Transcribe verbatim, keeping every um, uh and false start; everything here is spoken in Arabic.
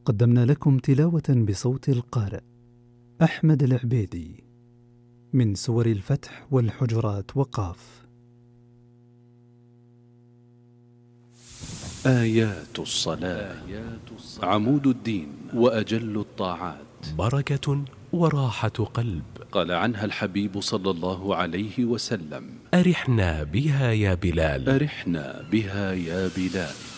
قدمنا لكم تلاوة بصوت القارئ أحمد العبيدي من سور الفتح والحجرات وقاف. آيات الصلاة عمود الدين وأجل الطاعات، بركة وراحة قلب. قال عنها الحبيب صلى الله عليه وسلم: أرحنا بها يا بلال، أرحنا بها يا بلال.